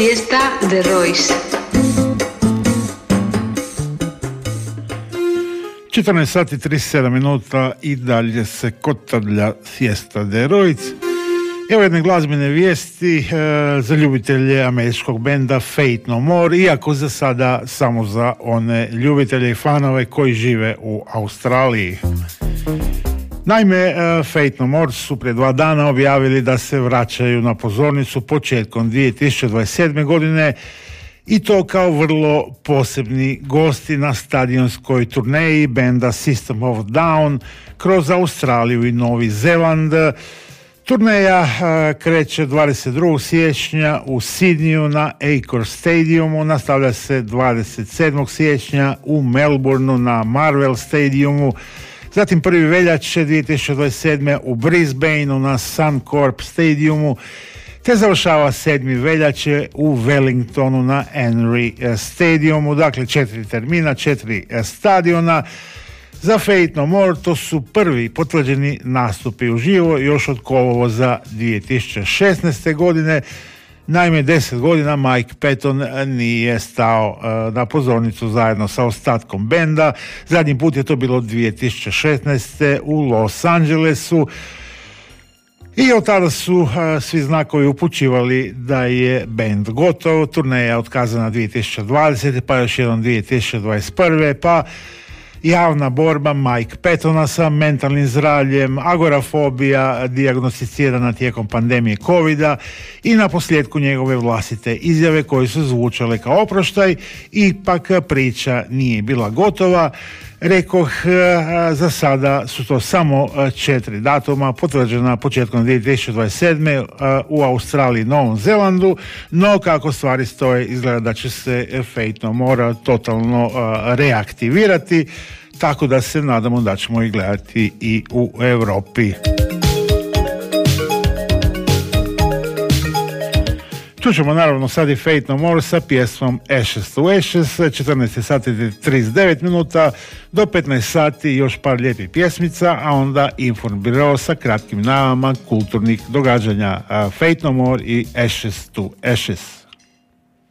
Siesta de Royce. 14 sati 37 minuta i dalje se kotrlja Siesta de Royce. Evo jedne glazbene vijesti za ljubitelje američkog benda Faith No More, iako za sada samo za one ljubitelje i fanove koji žive u Australiji. Naime, Faith No More su prije 2 dana objavili da se vraćaju na pozornicu početkom 2027. godine i to kao vrlo posebni gosti na stadionskoj turneji benda System of Down kroz Australiju i Novi Zeland. Turneja kreće 22. siječnja u Sidniju na Acre Stadiumu, nastavlja se 27. siječnja u Melbourneu na Marvel Stadiumu, zatim 1. veljače 2027. u Brisbaneu na Suncorp Stadiumu, te završava 7. veljače u Wellingtonu na Henry Stadiumu. Dakle, 4 termina, 4 stadiona. Za Faith No More to su prvi potvrđeni nastupi uživo još od kolovoza 2016. godine. Naime, 10 godina Mike Patton nije stao na pozornicu zajedno sa ostatkom benda. Zadnji put je to bilo 2016. u Los Angelesu. I od tada su svi znakovi upućivali da je bend gotov. Turneja je otkazana 2020. pa još jedan 2021. pa javna borba Mike Pattona sa mentalnim zdravljem, agorafobija dijagnosticirana tijekom pandemije covida i na posljedku njegove vlastite izjave koje su zvučale kao oproštaj. Ipak priča nije bila gotova. Rekoh, za sada su to samo 4 datuma potvrđena početkom 2027. U Australiji i Novom Zelandu, no kako stvari stoje izgleda da će se Faith No More totalno reaktivirati, tako da se nadamo da ćemo ih gledati i u Europi. Čućemo naravno sad i Faith No More sa pjesmom Ashes to Ashes, 14 sati 39 minuta, do 15 sati još par lijepih pjesmica, a onda Informbiro sa kratkim najavama kulturnih događanja Faith No More i Ashes to Ashes.